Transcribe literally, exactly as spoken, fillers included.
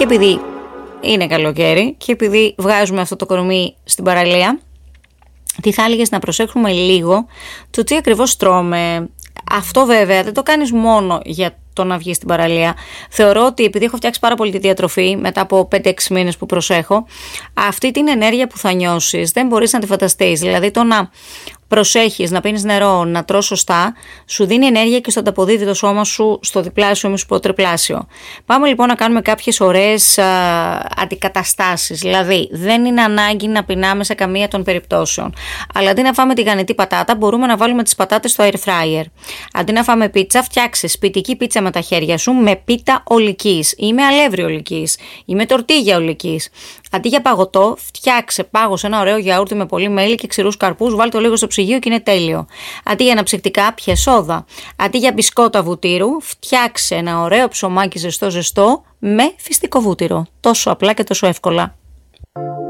Και επειδή είναι καλοκαίρι και επειδή βγάζουμε αυτό το κορμί στην παραλία, τι θα έλεγες να προσέχουμε λίγο το τι ακριβώς τρώμε. Αυτό βέβαια δεν το κάνεις μόνο για το να βγεις στην παραλία. Θεωρώ ότι επειδή έχω φτιάξει πάρα πολύ τη διατροφή μετά από πέντε έξι μήνες που προσέχω, αυτή την ενέργεια που θα νιώσεις δεν μπορείς να τη φανταστείς. Δηλαδή το να προσέχεις, να πίνεις νερό, να τρως σωστά, σου δίνει ενέργεια και στο ανταποδίδει το σώμα σου στο διπλάσιο, μη σου πω τριπλάσιο. Πάμε λοιπόν να κάνουμε κάποιες ωραίες α, αντικαταστάσεις. Δηλαδή δεν είναι ανάγκη να πεινάμε σε καμία των περιπτώσεων. Αλλά αντί να φάμε τηγανιτή πατάτα, μπορούμε να βάλουμε τις πατάτες στο air fryer. Αντί να φάμε πίτσα, φτιάξε σπιτική πίτσα με τα χέρια σου με πίτα ολικής ή με αλεύρι ολικής ή με τορτίγια ολικής. Αντί για παγωτό, φτιάξε πάγωσε ένα ωραίο γιαούρτι με πολύ μέλι και ξηρούς καρπούς, βάλτε το λίγο στο ψυγείο και είναι τέλειο. Αντί για αναψυκτικά, πιε σόδα. Αντί για μπισκότα βουτύρου, φτιάξε ένα ωραίο ψωμάκι ζεστό ζεστό με φυστικό βούτυρο. Τόσο απλά και τόσο εύκολα.